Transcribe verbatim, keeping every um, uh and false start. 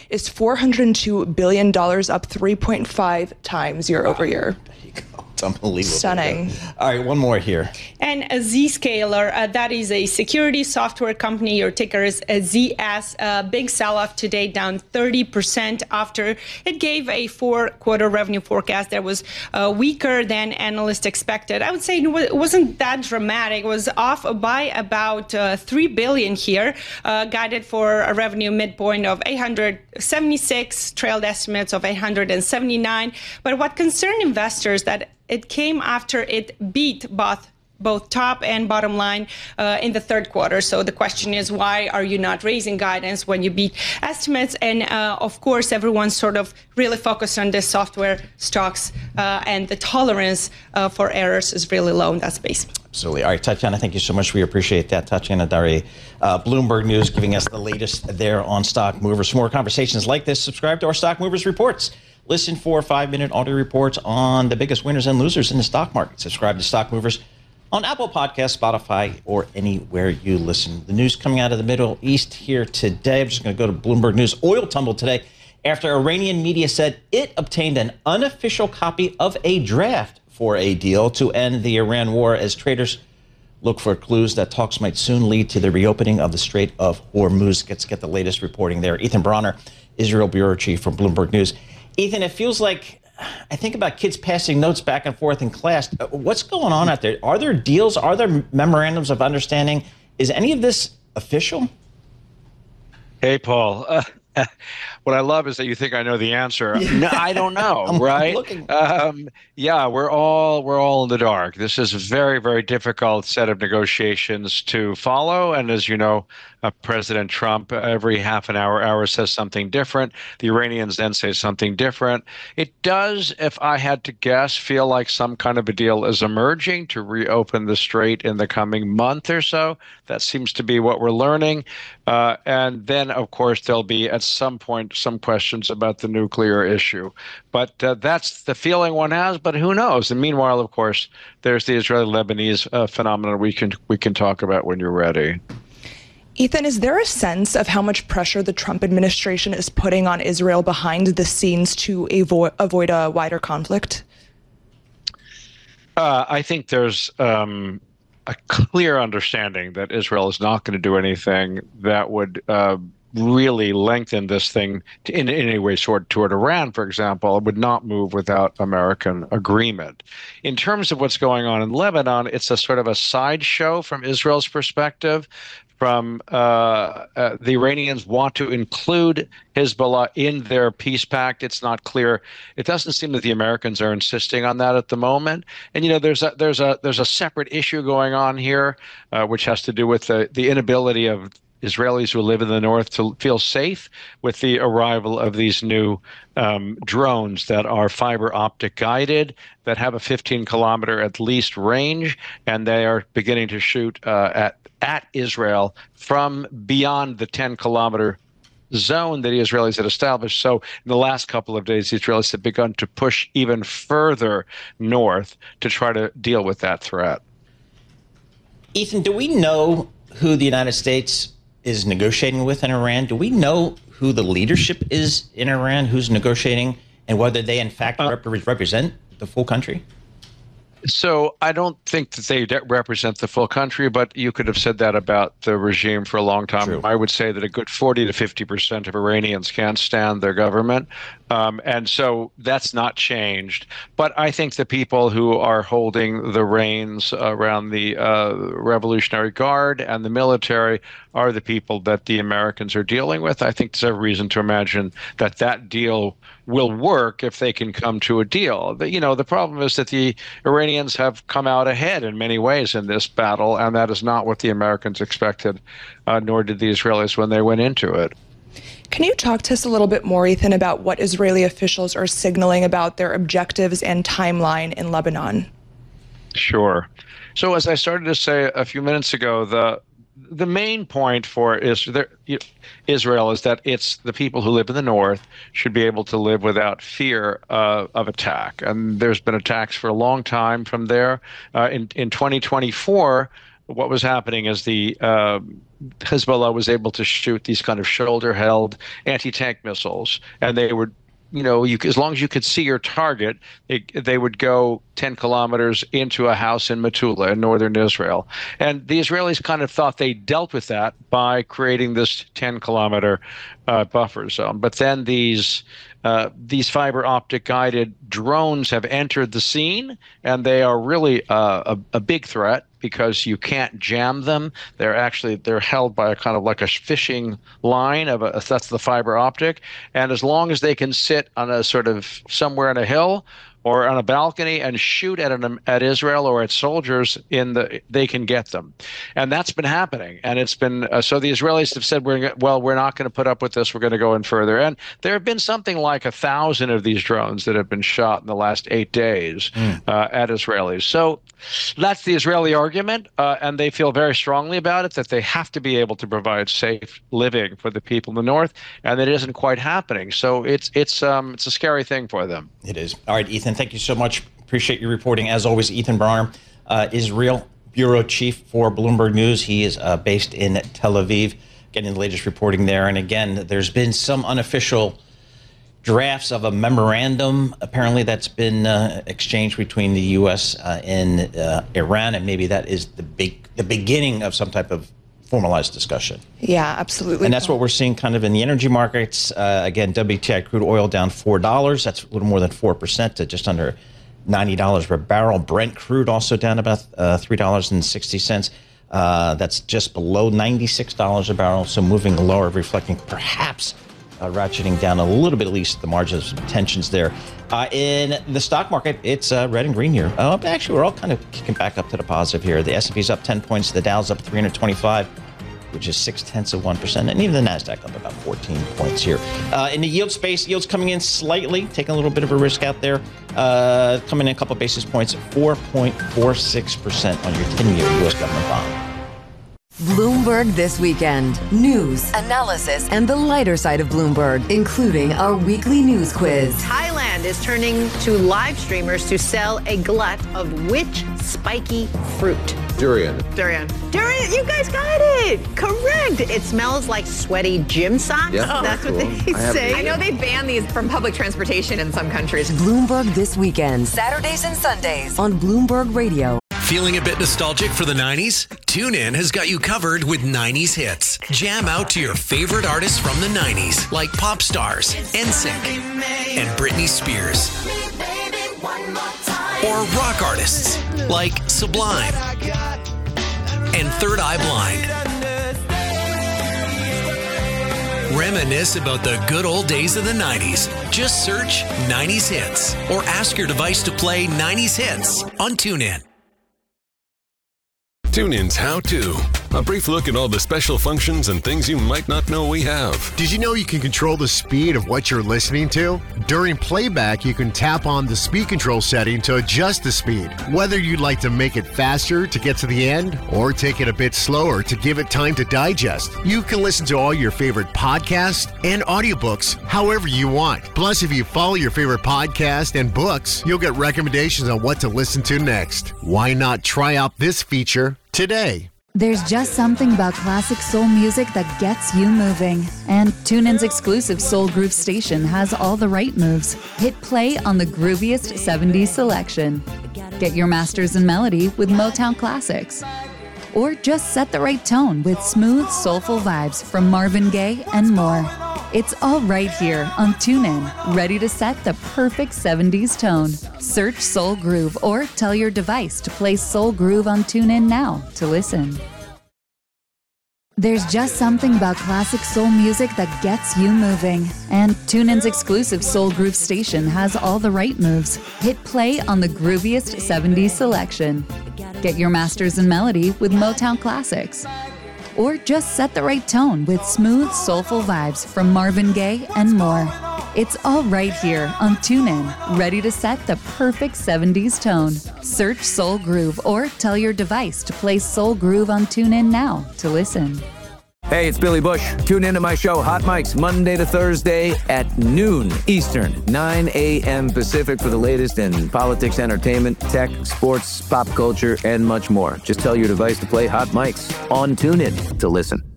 is four hundred two billion dollars, up three point five times year wow. over year. It's unbelievable. Stunning. All right, one more here. And a Zscaler, uh, that is a security software company. Your ticker is a Z S. Uh, big sell-off today, down thirty percent after it gave a four-quarter revenue forecast that was uh, weaker than analysts expected. I would say it wasn't that dramatic. It was off by about uh, three billion dollars here, uh, guided for a revenue midpoint of eight hundred seventy-six, trailed estimates of eight hundred seventy-nine. But what concerned investors that it came after it beat both both top and bottom line uh, in the third quarter. So the question is, why are you not raising guidance when you beat estimates? And uh, of course, everyone's sort of really focused on the software stocks, uh, and the tolerance uh, for errors is really low in that space. Absolutely. All right, Tatiana, thank you so much. We appreciate that. Tatiana Dari, uh, Bloomberg News, giving us the latest there on Stock Movers. For more conversations like this, subscribe to our Stock Movers reports. Listen for five-minute audio reports on the biggest winners and losers in the stock market. Subscribe to Stock Movers on Apple Podcasts, Spotify, or anywhere you listen. The news coming out of the Middle East here today. I'm just going to go to Bloomberg News. Oil tumbled today after Iranian media said it obtained an unofficial copy of a draft for a deal to end the Iran war, as traders look for clues that talks might soon lead to the reopening of the Strait of Hormuz. Let's get the latest reporting there. Ethan Bronner, Israel Bureau Chief from Bloomberg News. Ethan, it feels like I think about kids passing notes back and forth in class. What's going on out there? Are there deals? Are there memorandums of understanding? Is any of this official? Hey, Paul. Uh, what I love is that you think I know the answer. No, I don't know, right? Um, yeah, we're all we're all in the dark. This is a very, very difficult set of negotiations to follow. And as you know, uh, President Trump every half an hour, hour says something different. The Iranians then say something different. It does, if I had to guess, feel like some kind of a deal is emerging to reopen the strait in the coming month or so. That seems to be what we're learning. Uh, and then, of course, there'll be at some point some questions about the nuclear issue. But uh, that's the feeling one has. But who knows? And meanwhile, of course, there's the Israeli-Lebanese uh, phenomenon we can we can talk about when you're ready. Ethan, is there a sense of how much pressure the Trump administration is putting on Israel behind the scenes to avo- avoid a wider conflict? Uh, I think there's um, a clear understanding that Israel is not going to do anything that would uh, really lengthen this thing to, in, in any way toward, toward Iran, for example. It would not move without American agreement. In terms of what's going on in Lebanon, it's a sort of a sideshow from Israel's perspective. From uh, uh, the Iranians want to include Hezbollah in their peace pact. It's not clear. It doesn't seem that the Americans are insisting on that at the moment. And you know, there's a there's a there's a separate issue going on here, uh, which has to do with the the inability of Israelis who live in the north to feel safe with the arrival of these new um, drones that are fiber optic guided, that have a fifteen kilometer at least range, and they are beginning to shoot uh, at at Israel from beyond the ten kilometer zone that the Israelis had established. So in the last couple of days, the Israelis have begun to push even further north to try to deal with that threat. Ethan, do we know who the United States is negotiating with in Iran? Do we know who the leadership is in Iran, who's negotiating, and whether they in fact uh, rep- represent the full country? So I don't think that they represent the full country, but you could have said that about the regime for a long time. True. I would say that a good forty to fifty percent of Iranians can't stand their government. Um, and so that's not changed. But I think the people who are holding the reins around the uh, Revolutionary Guard and the military are the people that the Americans are dealing with. I think there's every reason to imagine that that deal will work if they can come to a deal. The, you know, the problem is that the Iranians have come out ahead in many ways in this battle, and that is not what the Americans expected, uh, nor did the Israelis when they went into it. Can you talk to us a little bit more, Ethan, about what Israeli officials are signaling about their objectives and timeline in Lebanon? Sure. So as I started to say a few minutes ago, the the main point for Israel is that it's the people who live in the north should be able to live without fear uh, of attack. And there's been attacks for a long time from there. Uh, in, in twenty twenty-four, what was happening is the uh, Hezbollah was able to shoot these kind of shoulder-held anti-tank missiles, and they were, you know, you, as long as you could see your target, they, they would go ten kilometers into a house in Metula in northern Israel. And the Israelis kind of thought they dealt with that by creating this ten kilometer uh, buffer zone. But then these uh, these fiber optic guided drones have entered the scene, and they are really uh, a, a big threat because you can't jam them. They're actually, they're held by a kind of like a fishing line of a, that's the fiber optic. And as long as they can sit on a sort of somewhere on a hill or on a balcony and shoot at an at Israel or at soldiers in the, they can get them, and that's been happening. And it's been uh, so the Israelis have said, we're well, we're not going to put up with this. We're going to go in further. And there have been something like a thousand of these drones that have been shot in the last eight days mm. uh, at Israelis. So that's the Israeli argument, uh, and they feel very strongly about it, that they have to be able to provide safe living for the people in the north, and that isn't quite happening. So it's it's um it's a scary thing for them. It is. All right, Ethan, thank you so much. Appreciate your reporting. As always, Ethan Barnard, uh, Israel Bureau Chief for Bloomberg News. He is uh, based in Tel Aviv, getting the latest reporting there. And again, there's been some unofficial drafts of a memorandum, apparently, that's been uh, exchanged between the U S uh, and uh, Iran, and maybe that is the big, the beginning of some type of formalized discussion. Yeah, absolutely. And that's what we're seeing kind of in the energy markets. Uh, again, W T I crude oil down four dollars. That's a little more than four percent to just under ninety dollars per barrel. Brent crude also down about uh, three dollars and sixty cents. Uh, that's just below ninety-six dollars a barrel, so moving lower, reflecting perhaps Uh, ratcheting down a little bit, at least the margins of tensions there. Uh, in the stock market, it's uh, red and green here. Uh, actually, we're all kind of kicking back up to the positive here. The S and P's up ten points, the Dow's up three hundred twenty-five, which is six tenths of one percent, and even the Nasdaq up about fourteen points here. Uh, in the yield space, yields coming in slightly, taking a little bit of a risk out there, uh, coming in a couple basis points, four point four six percent on your ten-year U S government bond. Bloomberg This Weekend. News, analysis, and the lighter side of Bloomberg, including our weekly news quiz. Thailand is turning to live streamers to sell a glut of which spiky fruit? Durian. Durian. Durian, you guys got it. Correct. It smells like sweaty gym socks. Yeah, oh, That's cool. what they I say. I know they ban these from public transportation in some countries. Bloomberg This Weekend. Saturdays and Sundays on Bloomberg Radio. Feeling a bit nostalgic for the nineties? TuneIn has got you covered with nineties hits. Jam out to your favorite artists from the nineties, like pop stars, N Sync, and Britney Spears. Or rock artists, like Sublime and Third Eye Blind. Reminisce about the good old days of the nineties. Just search nineties hits or ask your device to play nineties hits on TuneIn. TuneIn's How To. A brief look at all the special functions and things you might not know we have. Did you know you can control the speed of what you're listening to? During playback, you can tap on the speed control setting to adjust the speed. Whether you'd like to make it faster to get to the end or take it a bit slower to give it time to digest, you can listen to all your favorite podcasts and audiobooks however you want. Plus, if you follow your favorite podcast and books, you'll get recommendations on what to listen to next. Why not try out this feature today? There's just something about classic soul music that gets you moving. And TuneIn's exclusive Soul Groove station has all the right moves. Hit play on the grooviest seventies selection. Get your masters in melody with Motown classics. Or just set the right tone with smooth, soulful vibes from Marvin Gaye and more. It's all right here on TuneIn, ready to set the perfect seventies tone. Search Soul Groove or tell your device to play Soul Groove on TuneIn now to listen. There's just something about classic soul music that gets you moving. And TuneIn's exclusive Soul Groove station has all the right moves. Hit play on the grooviest seventies selection. Get your masters in melody with Motown classics. Or just set the right tone with smooth, soulful vibes from Marvin Gaye and more. It's all right here on TuneIn, ready to set the perfect seventies tone. Search Soul Groove or tell your device to play Soul Groove on TuneIn now to listen. Hey, it's Billy Bush. Tune into my show, Hot Mics, Monday to Thursday at noon Eastern, nine a.m. Pacific for the latest in politics, entertainment, tech, sports, pop culture, and much more. Just tell your device to play Hot Mics on TuneIn to listen.